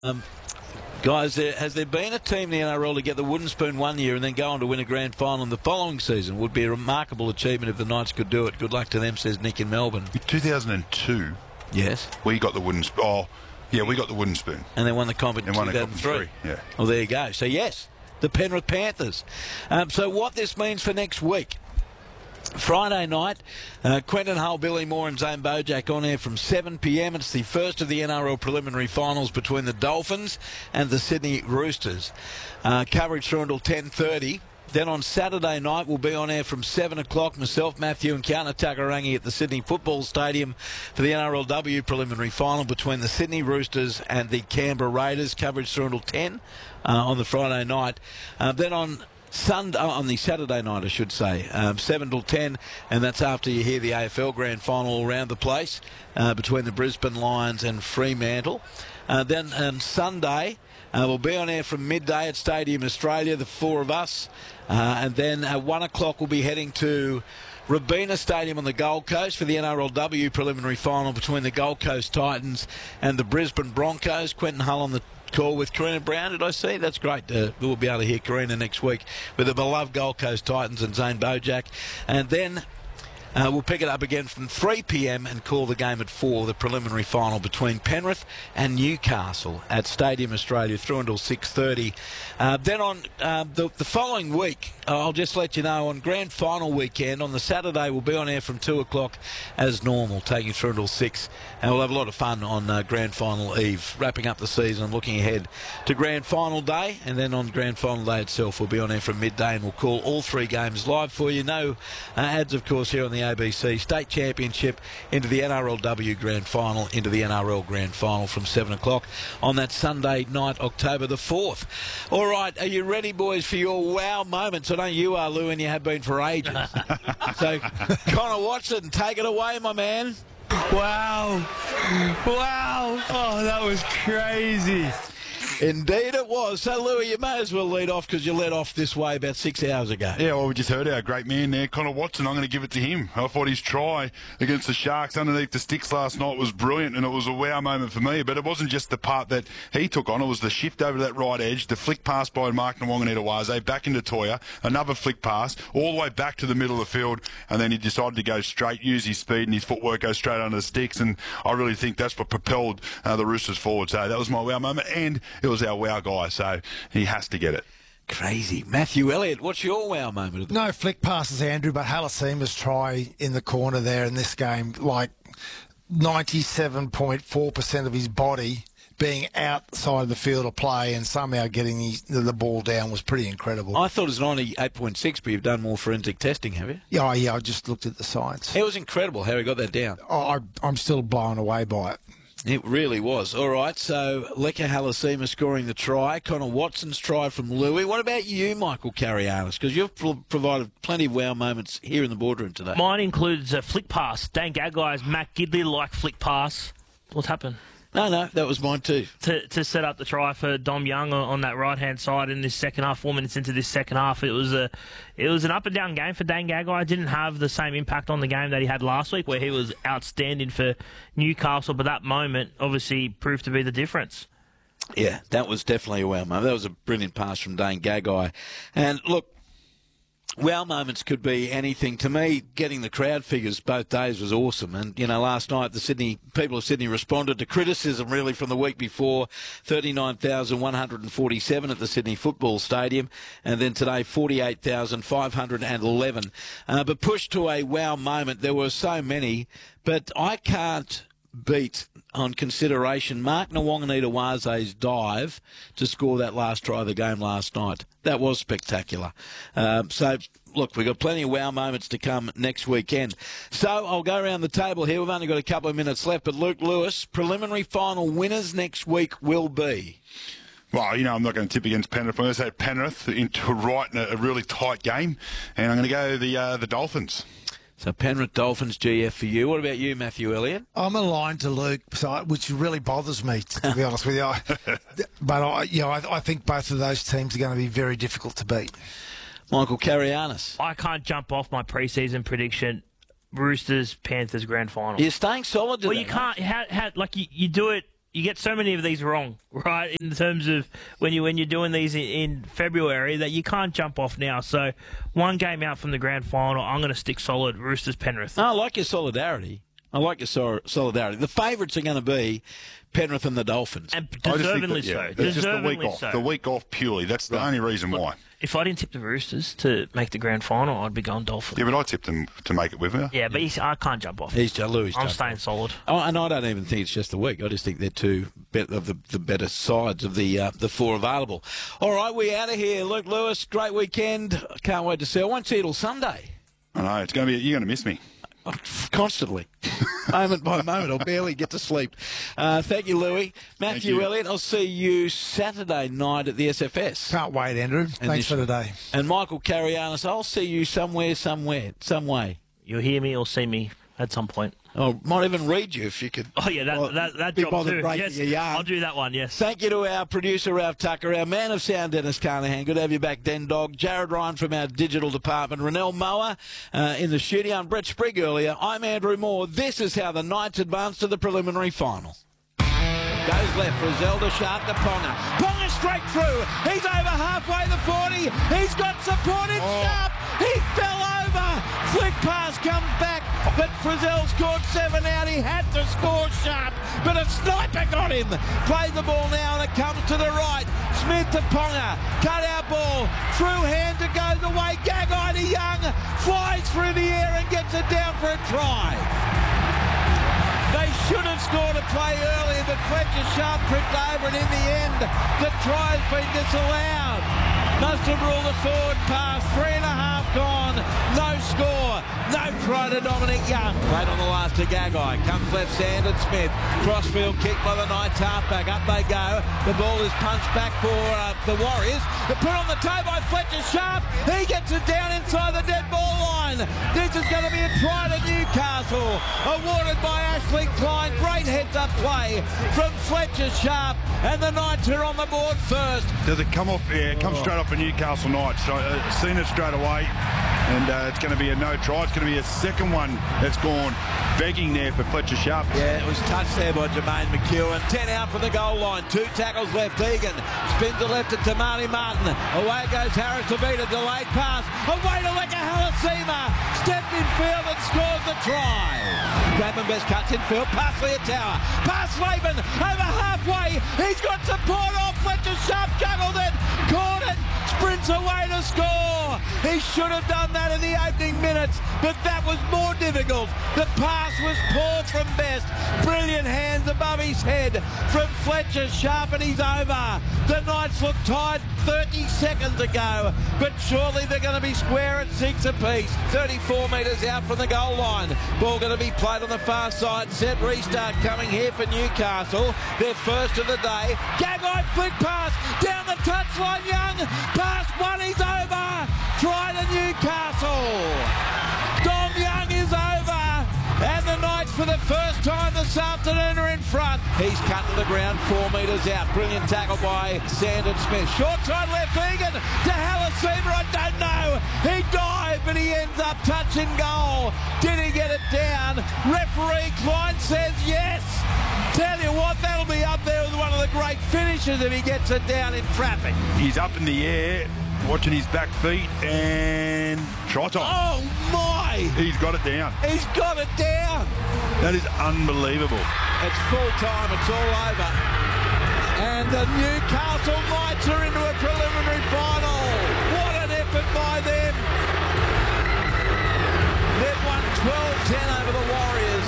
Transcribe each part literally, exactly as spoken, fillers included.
Um, guys, there, has there been a team in the N R L to get the wooden spoon one year and then go on to win a grand final in the following season? Would be a remarkable achievement if the Knights could do it. Good luck to them, says Nick in Melbourne. In two thousand two, yes, we got the wooden spoon. Oh, yeah, we got the wooden spoon. And they won the comp in two thousand three. Yeah. Well, there you go. So, yes, the Penrith Panthers. Um, so what this means for next week. Friday night, uh, Quentin Hull, Billy Moore and Zane Bojack on air from seven p m. It's the first of the N R L preliminary finals between the Dolphins and the Sydney Roosters. Uh, coverage through until ten thirty. Then on Saturday night, we'll be on air from seven o'clock. Myself, Matthew and Counter Takarangi at the Sydney Football Stadium for the N R L W preliminary final between the Sydney Roosters and the Canberra Raiders. Coverage through until ten uh, on the Friday night. Uh, then on Sunday, oh, on the Saturday night, I should say, um, seven till ten, and that's after you hear the A F L Grand Final all around the place uh, between the Brisbane Lions and Fremantle. Uh, then on Sunday, uh, we'll be on air from midday at Stadium Australia, the four of us, uh, and then at one o'clock we'll be heading to Robina Stadium on the Gold Coast for the N R L W preliminary final between the Gold Coast Titans and the Brisbane Broncos. Quentin Hull on the call with Karina Brown, did I see? That's great. Uh, we'll be able to hear Karina next week with the beloved Gold Coast Titans and Zane Bojack. And then uh, we'll pick it up again from three p m and call the game at four, the preliminary final between Penrith and Newcastle at Stadium Australia through until six thirty. Uh, then on uh, the, the following week, I'll just let you know, on grand final weekend, on the Saturday, we'll be on air from two o'clock as normal, taking through until six. And we'll have a lot of fun on uh, grand final eve, wrapping up the season, looking ahead to grand final day. And then on grand final day itself, we'll be on air from midday and we'll call all three games live for you. No uh, ads, of course, here on the A B C. State Championship into the N R L W grand final, into the N R L grand final from seven o'clock on that Sunday night, October the fourth. All right, are you ready, boys, for your wow moments? I know you are, Lou, and you have been for ages. So, Connor Watson, take it away, my man. Wow. Wow. Oh, that was crazy. Indeed it was. So, Louis, you may as well lead off because you led off this way about six hours ago. Yeah, well, we just heard our great man there, Connor Watson. I'm going to give it to him. I thought his try against the Sharks underneath the sticks last night was brilliant, and it was a wow moment for me. But it wasn't just the part that he took on. It was the shift over that right edge, the flick pass by Mark Nawaqanitawase, back into Toya, another flick pass, all the way back to the middle of the field, and then he decided to go straight, use his speed and his footwork, go straight under the sticks, and I really think that's what propelled uh, the Roosters forward. So that was my wow moment, and it was our wow guy, so he has to get it. Crazy. Matthew Elliott, what's your wow moment? No flick passes, Andrew, but Halasima's try in the corner there in this game, like ninety-seven point four percent of his body being outside the field of play and somehow getting his, the ball down was pretty incredible. I thought it was ninety-eight point six, but you've done more forensic testing, have you? Yeah, oh, yeah, I just looked at the science. It was incredible how he got that down. Oh, I, I'm still blown away by it. It really was. All right, so Leka Halasima scoring the try. Connor Watson's try from Louis. What about you, Michael Carianis? Because you've pro- provided plenty of wow moments here in the boardroom today. Mine includes a flick pass. Dane Gaggai's Matt Gidley-like flick pass. What's happened? No, no, that was mine too. To to set up the try for Dom Young on, on that right-hand side in this second half, four minutes into this second half. It was a, it was an up-and-down game for Dane Gaggai. Didn't have the same impact on the game that he had last week, where he was outstanding for Newcastle, but that moment obviously proved to be the difference. Yeah, that was definitely a wow moment. That was a brilliant pass from Dane Gaggai. And look, wow moments could be anything. To me, getting the crowd figures both days was awesome. And, you know, last night the Sydney people of Sydney responded to criticism really from the week before. thirty-nine thousand one hundred forty-seven at the Sydney Football Stadium. And then today, forty-eight thousand five hundred eleven. Uh, but pushed to a wow moment. There were so many. But I can't beat on consideration Mark Nawaqanitawase's dive to score that last try of the game last night. That was spectacular. Um, so, look, we've got plenty of wow moments to come next weekend. So I'll go around the table here. We've only got a couple of minutes left, but Luke Lewis, preliminary final winners next week will be... Well, you know, I'm not going to tip against Penrith. I'm going to say Penrith into right in a, a really tight game, and I'm going to go the uh, the Dolphins. So Penrith Dolphins G F for you. What about you, Matthew Elliott? I'm aligned to Luke, so, which really bothers me, to be honest with you. I, but I, you know, I, I think both of those teams are going to be very difficult to beat. Michael Carianis. I can't jump off my preseason prediction. Roosters Panthers grand final. You're staying solid. To well, that, you can't. How, how, like you, you do it you get so many of these wrong, right? In terms of when you when you're doing these in, in February, that you can't jump off now. So one game out from the grand final, I'm going to stick solid. Roosters Penrith. I like your solidarity. I like your so- solidarity. The favourites are going to be Penrith and the Dolphins. And I just think deservedly that, yeah, so. that's just the Deservedly week off. so. The week off purely. That's the only reason why. If I didn't tip the Roosters to make the grand final, I'd be going Dolphins. Yeah, but I tipped them to make it with me. Yeah, but he's, I can't jump off. He's Louis. I'm staying solid. Oh, and I don't even think it's just the week. I just think they're two bet- of the, the better sides of the uh, the four available. All right, we're out of here. Luke Lewis, great weekend. Can't wait to see. I won't see you till Sunday. I know it's going to be. You're going to miss me. Constantly. Moment by moment. I'll barely get to sleep. Uh, thank you, Louis. Matthew you. Elliott, I'll see you Saturday night at the S F S. Can't wait, Andrew. Thanks for today. And Michael Carrianis, I'll see you somewhere, somewhere, some way. You'll hear me or see me at some point. I might even read you if you could. Oh, yeah, that, Well, that, that be job bothered too. breaking Yes, your yarn. I'll do that one, yes. Thank you to our producer, Ralph Tucker, our man of sound, Dennis Carnahan. Good to have you back, Den Dog. Jared Ryan from our digital department. Renelle Moa uh, in the studio. And Brett Sprigg earlier. I'm Andrew Moore. This is how the Knights advance to the preliminary final. Goes left for Zelda Sharp to Ponga. Ponga straight through. He's over halfway the forty. He's got support in Oh. Sharp. He fell over. Flick pass comes back. But Frizzell scored seven out. He had to score Sharp. But a sniper got him. Play the ball now and it comes to the right. Smith to Ponga. Cut out ball. Through hands it goes away. Gagai to Young. Flies through the air and gets it down for a try. They should have scored a play earlier, but Fletcher Sharp tripped over, and in the end, the try has been disallowed. Must have ruled a forward pass. Three and a half gone. No score. No try to Dominic Young. Played on the last to Gagai. Comes left, Sandon Smith. Crossfield kick by the Knights halfback. Up they go. The ball is punched back for uh, the Warriors. The put on the toe by Fletcher Sharp. He gets it down inside the dead ball line. This is going to be a try to Newcastle. Awarded by Ashley Klein. Great heads-up play from Fletcher Sharp. And the Knights are on the board first. Does it come off? Yeah, it comes straight off for Newcastle Knights. So, uh, seen it straight away, and uh, it's going to be a no try. It's going to be a second one that's gone begging there for Fletcher Sharp. Yeah, it was touched there by Jermaine McEwen. Ten out from the goal line. Two tackles left. Egan spins it left to Tamani Martin. Away goes Harris to beat a delayed pass. Away to Leka Halasima. Stepped in field and scores the try. Grabenbest cuts in field. Pass Leotower. Pass Laban. Over halfway. He's got support off. Fletcher Sharp juggled it. Caught it. Sprints away to score. He should have done that in the opening minutes, but that was more difficult. The pass was poor from Best. Brilliant hands above his head from Fletcher Sharp, and he's over. The Knights look tied thirty seconds ago, but surely they're going to be square at six apiece. thirty-four metres out from the goal line. Ball going to be played on the far side. Set restart coming here for Newcastle. Their first of the day. Gagai flick pass down the touchline. Young pass one. He's over. Try to Newcastle. Dom Young is over. And the Knights for the first time this afternoon are in front. He's cut to the ground four metres out. Brilliant tackle by Sandon Smith. Short side left Egan to Halasima. I don't know. He dived, but he ends up touching goal. Did he get it down? Referee Klein says yes. Tell you what, that'll be up there with one of the great finishes if he gets it down in traffic. He's up in the air, watching his back feet, and try time. Oh my! He's got it down. He's got it down. That is unbelievable. It's full time. It's all over. And the Newcastle Knights are into a preliminary final. What an effort by them. They've won twelve ten over the Warriors.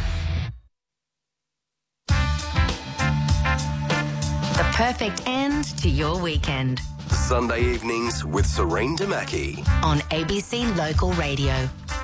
The perfect end to your weekend. Sunday evenings with Serene Damaki On A B C Local Radio.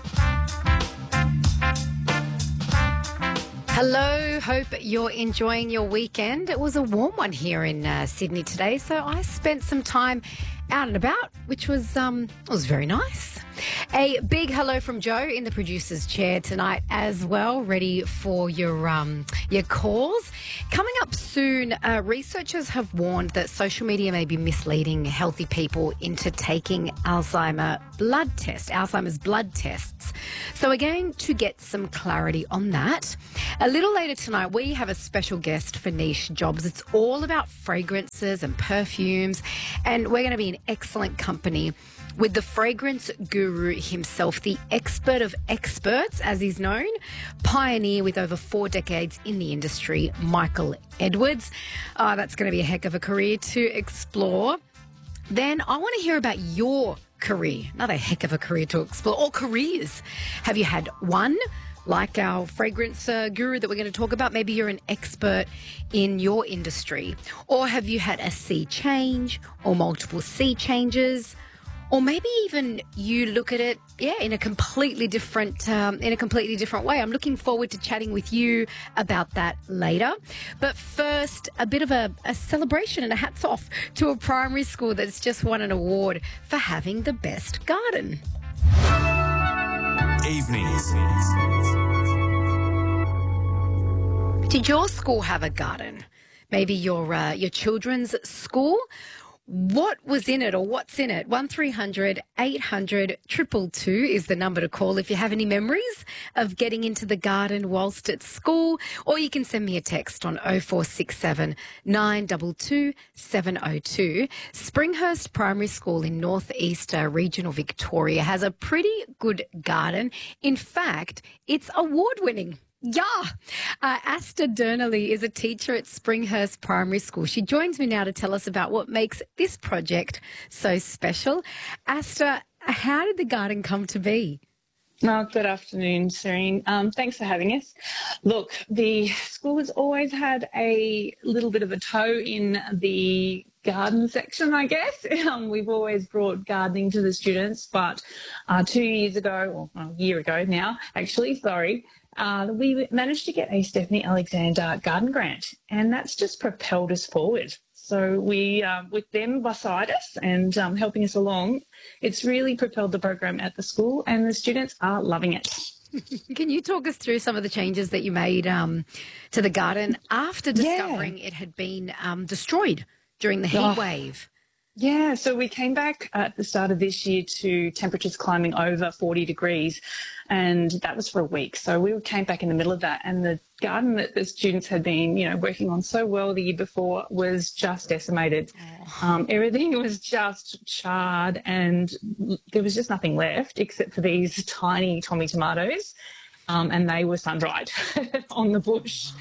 Hello, hope you're enjoying your weekend. It was a warm one here in uh, Sydney today, so I spent some time out and about, which was um, was very nice. A big hello from Joe in the producer's chair tonight as well, ready for your um, your calls. Coming up soon, uh, researchers have warned that social media may be misleading healthy people into taking Alzheimer blood test, Alzheimer's blood tests. So we're going to get some clarity on that. A little later tonight, we have a special guest for Niche Jobs. It's all about fragrances and perfumes, and we're going to be in excellent company with the fragrance guru himself, the expert of experts, as he's known, pioneer with over four decades in the industry, Michael Edwards. Oh, that's going to be a heck of a career to explore. Then I want to hear about your career, another heck of a career to explore, or careers. Have you had one, like our fragrance uh, guru that we're going to talk about? Maybe you're an expert in your industry. Or have you had a sea change or multiple sea changes? Or maybe even you look at it, yeah, in a completely different, um, in a completely different way. I'm looking forward to chatting with you about that later. But first, a bit of a, a celebration and a hats off to a primary school that's just won an award for having the best garden. Evenings. Did your school have a garden? Maybe your uh, your children's school? What was in it or what's in it? one three hundred eight hundred two two two is the number to call if you have any memories of getting into the garden whilst at school, or you can send me a text on oh four six seven nine two two seven oh two. Springhurst Primary School in North East uh, Regional Victoria has a pretty good garden. In fact, it's award-winning. Yeah. Uh, Asta Durnelly is a teacher at Springhurst Primary School. She joins me now to tell us about what makes this project so special. Asta, how did the garden come to be? Oh, good afternoon, Serene. Um, thanks for having us. Look, the school has always had a little bit of a toe in the garden section, I guess. Um, we've always brought gardening to the students, but uh, two years ago, or a year ago now, actually, sorry, Uh, we managed to get a Stephanie Alexander garden grant, and that's just propelled us forward. So we, uh, with them beside us and um, helping us along, it's really propelled the program at the school, and the students are loving it. Can you talk us through some of the changes that you made um, to the garden after discovering yeah. it had been um, destroyed during the heat oh. wave? Yeah, so we came back at the start of this year to temperatures climbing over forty degrees, and that was for a week. So we came back in the middle of that, and the garden that the students had been, you know, working on so well the year before was just decimated. Oh. Um, everything was just charred, and there was just nothing left except for these tiny Tommy tomatoes, um, and they were sun-dried on the bush.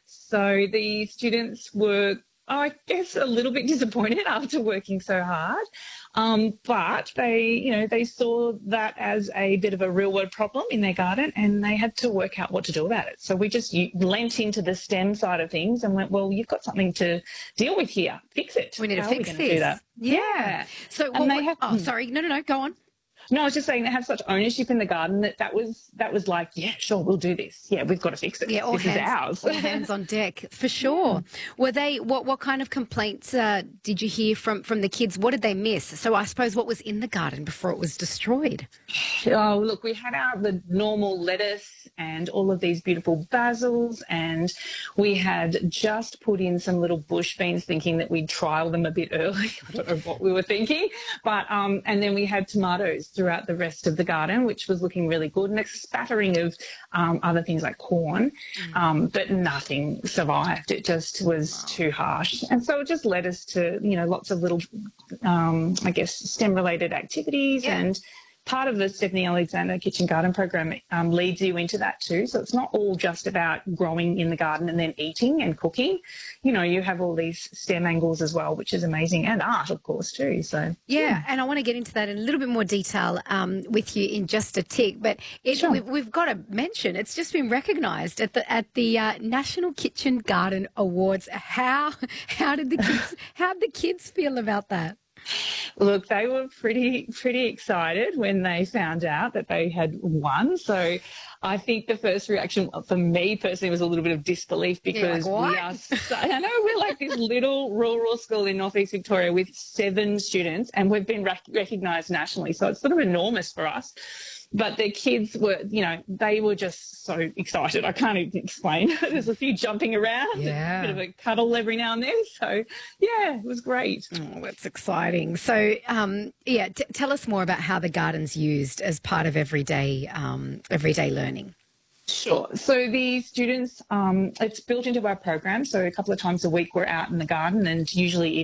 So the students were, I guess, a little bit disappointed after working so hard. Um, but they, you know, they saw that as a bit of a real world problem in their garden, and they had to work out what to do about it. So we just lent into the STEM side of things and went, well, you've got something to deal with here. Fix it. We need How to fix are we this. Do that? Yeah. yeah. So, and well, they have, oh, sorry. No, no, no. Go on. No, I was just saying they have such ownership in the garden that that was that was like, yeah, sure, we'll do this. Yeah, we've got to fix it. Yeah, all this hands, is ours. all hands on deck for sure. Yeah. Were they? What what kind of complaints uh, did you hear from from the kids? What did they miss? So I suppose what was in the garden before it was destroyed? Oh, look, we had our the normal lettuce and all of these beautiful basils, and we had just put in some little bush beans, thinking that we'd trial them a bit early. I don't know what we were thinking, but um, and then we had tomatoes throughout the rest of the garden, which was looking really good, and a spattering of um, other things like corn, mm. um, but nothing survived. It just was wow. too harsh. And so it just led us to, you know, lots of little, um, I guess, STEM-related activities yeah. and part of the Stephanie Alexander Kitchen Garden program um, leads you into that too. So it's not all just about growing in the garden and then eating and cooking. You know, you have all these STEM angles as well, which is amazing, and art, of course, too. So yeah, yeah. and I want to get into that in a little bit more detail um, with you in just a tick. But it, sure. we've, we've got to mention it's just been recognised at the at the uh, National Kitchen Garden Awards. How how did the kids how did the kids feel about that? Look, they were pretty pretty excited when they found out that they had won. So I think the first reaction for me personally was a little bit of disbelief because You're like, we are, so, I know we're like this little rural school in Northeast Victoria with seven students and we've been rec- recognised nationally. So it's sort of enormous for us. But the kids were, you know, they were just so excited. I can't even explain. There's a few jumping around, Yeah. a bit of a cuddle every now and then. So, yeah, it was great. Oh, that's exciting. So, um, yeah, t- tell us more about how the garden's used as part of everyday um, everyday learning. Sure. So the students, um, it's built into our program. So a couple of times a week we're out in the garden and usually